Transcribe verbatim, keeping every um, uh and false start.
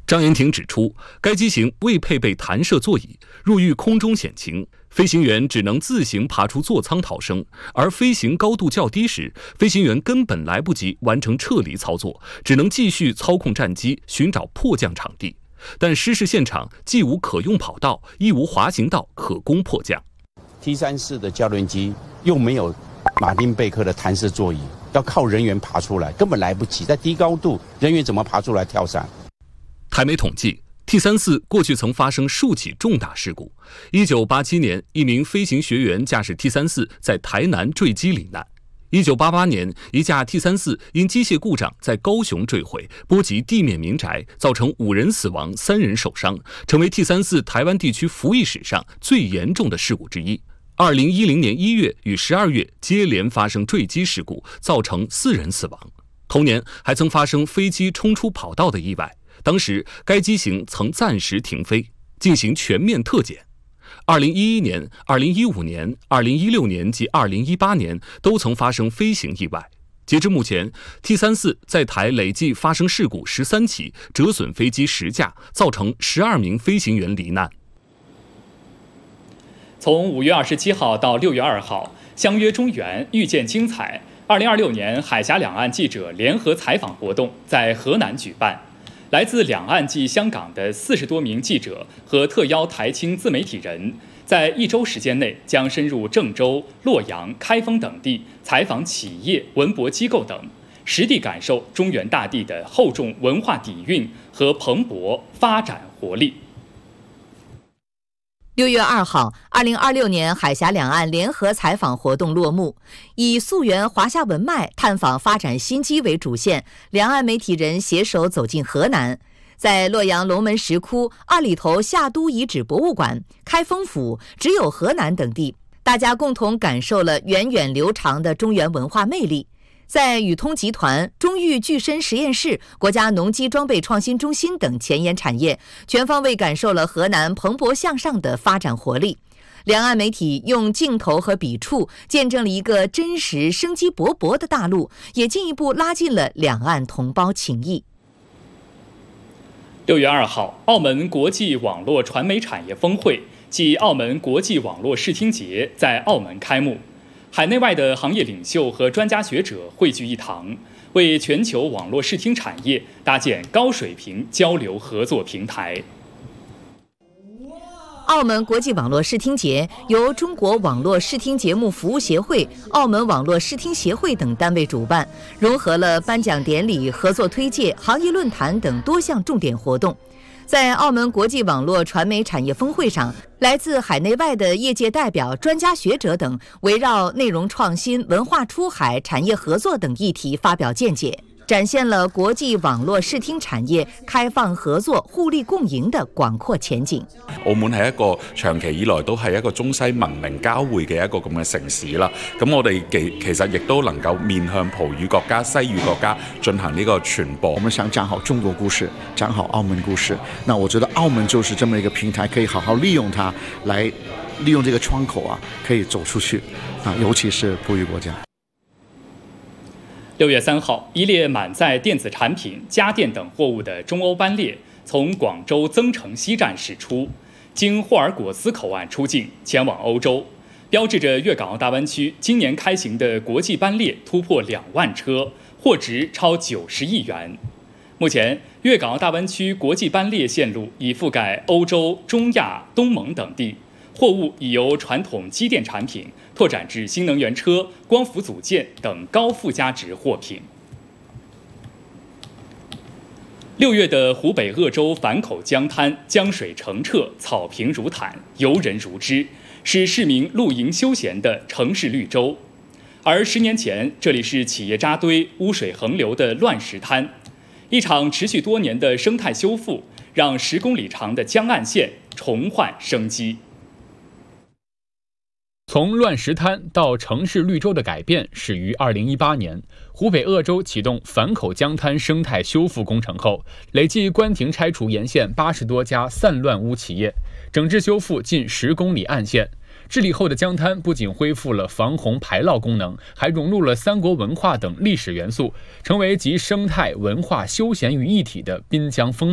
张延廷指出，该机型未配备弹射座椅，若遇空中险情，飞行员只能自行爬出座舱逃生，而飞行高度较低时，飞行员根本来不及完成撤离操作，只能继续操控战机寻找迫降场地。但失事现场既无可用跑道，亦无滑行道可供迫降。 T 三四 的教练机又没有马丁贝克的弹射座椅，要靠人员爬出来，根本来不及。在低高度，人员怎么爬出来跳伞？ 台媒统计 T 三四 过去曾发生数起重大事故。一九八七年，一名飞行学员驾驶 T 三四 在台南坠机罹难。一九八八年，一架 T 三四 因机械故障在高雄坠毁，波及地面民宅，造成五人死亡、三人受伤，成为 T 三四 台湾地区服役史上最严重的事故之一。二零一零年一月与十二月接连发生坠机事故，造成四人死亡。同年还曾发生飞机冲出跑道的意外。当时，该机型曾暂时停飞，进行全面特检。二零一一年、二零一五年、二零一六年及二零一八年都曾发生飞行意外。截至目前 ，T 三四 在台累计发生事故十三起，折损飞机十架，造成十二名飞行员罹难。 从五月二十七号到六月二号，相约中原，遇见精彩。二零二六年海峡两岸记者联合采访活动在河南举办。来自两岸及香港的四十多名记者和特邀台青自媒体人，在一周时间内将深入郑州、洛阳、开封等地采访企业、文博机构等，实地感受中原大地的厚重文化底蕴和蓬勃发展活力。 六月二号，二零二六年海峡两岸联合采访活动落幕，以溯源华夏文脉、探访发展新机为主线，两岸媒体人携手走进河南，在洛阳龙门石窟、二里头夏都遗址博物馆、开封府、只有河南等地，大家共同感受了源远流长的中原文化魅力。在宇通集团、中裕具身实验室、国家农机装备创新中心等前沿产业，全方位感受了河南蓬勃向上的发展活力。两岸媒体用镜头和笔触见证了一个真实生机勃勃的大陆，也进一步拉近了两岸同胞情谊。 六月二号，澳门国际网络传媒产业峰会暨澳门国际网络视听节在澳门开幕。海内外的行业领袖和专家学者汇聚一堂，为全球网络视听产业搭建高水平交流合作平台。 澳门国际网络视听节由中国网络视听节目服务协会、澳门网络视听协会等单位主办，融合了颁奖典礼、合作推介、行业论坛等多项重点活动。在澳门国际网络传媒产业峰会上，来自海内外的业界代表、专家学者等围绕内容创新、文化出海、产业合作等议题发表见解，展现了国际網絡視聽產業開放合作、互利共贏的廣闊前景。 澳門係一個長期以來都係一個中西文明交匯嘅一個咁嘅城市啦。咁我哋其其實亦都能夠面向葡語國家、西語國家進行呢個傳播。 我們想講好中國故事，講好澳門故事。那我覺得澳門就是這麼一個平台，可以好好利用它，來利用這個窗口啊，可以走出去啊，尤其是葡語國家。 六月三號，一列滿載電子產品、家電等貨物的中歐班列從廣州增城西站駛出，經霍爾果斯口岸出境，前往歐洲，標誌着粵港澳大灣區今年開行的國際班列突破兩萬車，貨值超九十億元。目前，粵港澳大灣區國際班列線路已覆蓋歐洲、中亞、東盟等地。貨物已由傳統機電產品拓展至新能源車、光伏組件等高附加值貨品。六月的湖北鄂州反口江滩，江水澄澈，草坪如毯，游人如织，是市民露营休闲的城市绿洲。而十年前，这里是企业扎堆、污水横流的乱石滩。一场持续多年的生态修复，让十公里长的江岸线重焕生机。 从乱石滩到城市绿洲的改变始于二零一八年，湖北鄂州启动反口江滩生态修复工程后，累计关停拆除沿线八十多家散乱污企业，整治修复近十公里岸线。治理后的江滩不仅恢复了防洪排涝功能，还融入了三国文化等历史元素，成为集生态、文化、休闲于一体的滨江风